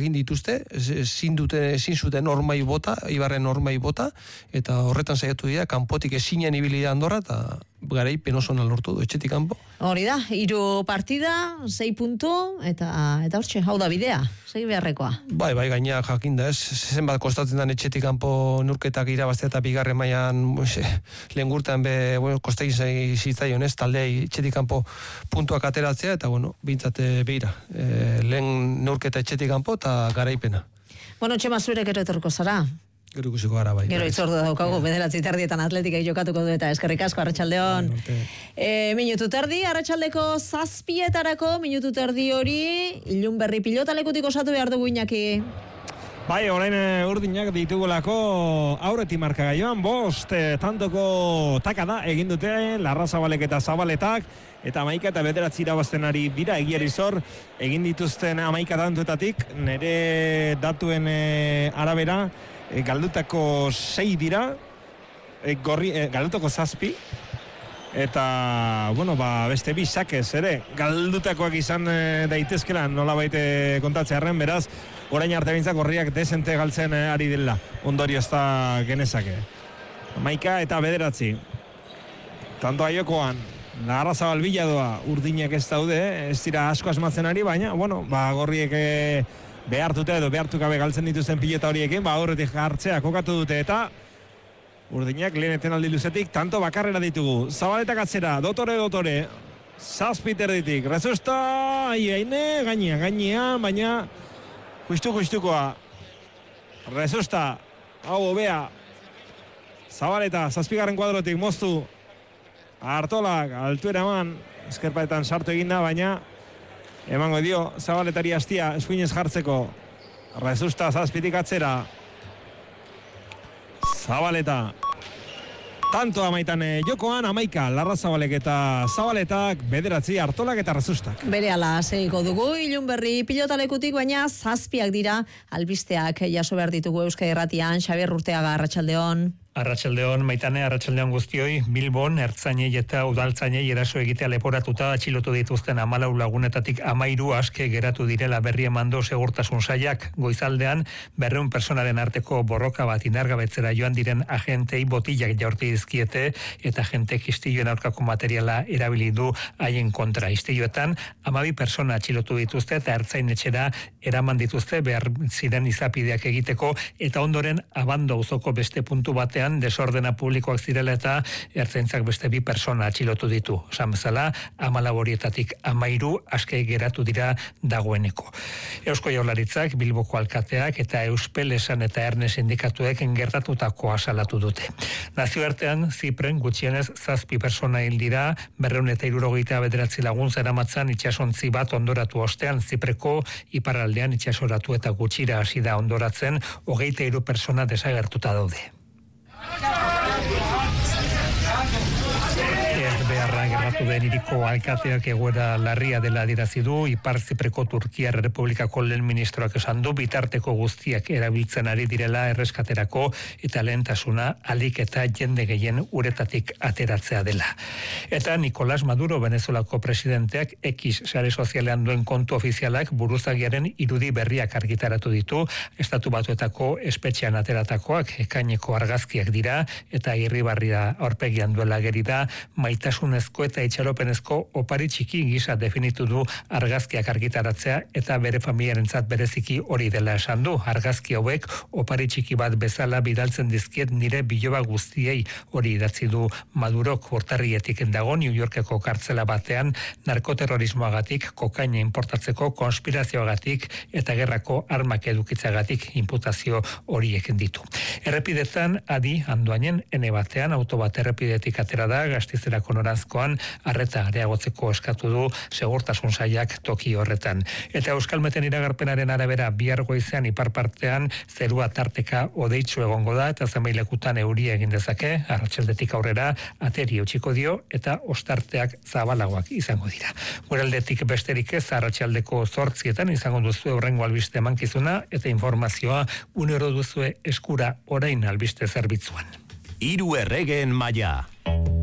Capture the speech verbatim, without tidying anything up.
egin dituzte, ezin dute, ezin zuten normai bota, Eibarren normai bota, eta horretan saiatu dira, kanpotik ezinean ibili da Andorra, eta garaipen oso lortu du, etxetik kanpo. Hori da, hiru partida, sei puntu, eta eta hortxe, hau da bidea, segi beharrekoa. Bai, bai, gaina jakinda, ez, zenbat kostatzen den etxetik kanpo nurketak irabaztea eta bigarren mailan lehen gurtan be, bueno, kostegi zitzaion, ez, taldei etxetik kanpo puntuak ateratzea, eta, bueno, bintzate behira, e, lehen nurketa etxetik kanpo eta garaipena. Bueno, Txema, zure gero etorko zara? Gero ikusiko gara, bai. Gero itzordu daukagu, bederatzi tardietan atletikak jokatuko du eta eskerrik asko, arratsaldeon. E, minutu terdi, arratsaldeko zazpietarako, minutu terdi hori, Ilun Berri pilotalekutik osatu behar dugu Iñaki. Bai, orain urdinak ditugulako aurreti markagaioan, bost, eh, tantoko takada egin dute, Larrazabalek eta Zabaletak, eta amaika eta bederatzi irabazten ari dira, egiari zor, egin dituzten amaika tantuetatik, nire datuen eh, arabera, E, galdutako sei dira, e, gorri, e, galdutako zazpi, eta, bueno, ba, beste bi sakez ere, galdutakoak izan e, daitezkela, nola baite kontatzearen, beraz, orain arte bintzak gorriak desente galtzen e, ari dela, ondorio ez da genezake. Maika eta bederatzi, tanto aiokoan, Larrazabal biladoa, urdinak ez daude, ez dira asko asmatzen ari, baina, bueno, ba, gorriek e, behartuta edo behartu gabe galtzen dituzten pilota horiekin, ba horretik hartzea kokatu dute eta urdinak leheneten aldi luzetik, tanto bakarrera ditugu. Zabaletak atzera, dotore, dotore, zazpiter ditik, rezusta, aiaine, gainean, gainean, baina justu, justukoa, rezusta, hau obea, Zabaleta, zazpigarren kuadrotik, moztu, Artolak, altuera eman, eskerpaetan sartu eginda, baina emango dio, Zabaletari hastia eskuinez jartzeko. Rezusta zazpitik atzera. Zabaleta. Tanto amaitan jokoan, amaika, Larrazabalek eta Zabaletak, bederatzi, Artolak eta Rezustak. Berehala segiko dugu, Ilun Berri pilotalekutik, baina zazpiak dira albisteak jaso behar ditugu Euskadi Irratian. Xabier Urteaga, arratsaldeon. Arratsaldeon, Maitane, arratsaldeon guztioi, Bilbon, ertzainei eta udaltzainei eraso egitea leporatuta atxilotu dituzten hamalau lagunetatik hamairu aske geratu direla berri emando segurtasun sailak. Goizaldean, berrehun personaren arteko borroka bat indargabetzera joan diren agentei botilak jaurti dizkiete eta agentek istiluen aurkako materiala erabili du haien kontra. Istiluetan, hamabi persona atxilotu dituzte eta ertzainetxera eraman dituzte behar ziren izapideak egiteko eta ondoren abando auzoko beste puntu batean desordena publikoak zirela eta ertzaintzak beste bi persona atxilotu ditu. Esan bezala, hamalau horietatik hamairu aske geratu dira dagoeneko. Eusko Jaurlaritzak, Bilboko alkateak eta Euspel Esan eta Erne sindikatuek gertatutakoa salatu dute. Nazioartean, Zipren gutxienez zazpi persona hil dira, berrehun eta hirurogeita bederatzi lagun zeramatzan itsasontzi bat ondoratu ostean, Zipreko iparraldean itsasoratu eta gutxira hasi da ondoratzen, hogeita hiru persona desagertuta daude. Ez beharra gertatu den hiriko alkateak egoera larria dela adierazi du, Ipar Zipreko Turkiar Errepublikako lehen ministroak esan du, bitarteko guztiak erabiltzen ari direla erreskaterako eta lehentasuna alik eta jende gehien uretatik ateratzea dela. Eta Nicolás Maduro, Venezuelako presidenteak, X sare sozialean duen kontu ofizialak buruzagiaren irudi berriak argitaratu ditu, estatu batuetako espetxean ateratakoak ekaineko argazkiak dira eta irribarria aurpegian duela geri da, maitasunezko eta itxaropenezko opari txiki gisa definitu du argazkiak argitaratzea eta bere familiarentzat bereziki hori dela esan du. Argazki hauek opari txiki bat bezala bidaltzen dizkiet nire biloba guztiei, hori idatzi du Madurok. Urtarrietik dago New Yorkeko kartzela batean narkoterrorismoagatik, kokaina importatzeko konspirazioagatik eta gerrako armak edukitzagatik inputazio horiek ditu. Errepidetan adi Andoainen ene batean auto bat errepidetik atera da Gastizerako noranzkoan arreta areagotzeko eskatu du segurtasun sailak toki horretan. Eta Euskalmeten iragarpenaren arabera bihar goizean ipar partean zerua tarteka hodeitsu egongo da eta zenbait lekutan euria egin dezake, arratsaldetik aurrera ateri utziko dio eta ostarteak zabalagoak izango dira. Guraldetik besterik ez, arratsaldeko zortzietan izango duzu horrengo albiste emankizuna eta informazioa unero duzue eskura orain albiste zerbitzuan. Hiru erregeen maila.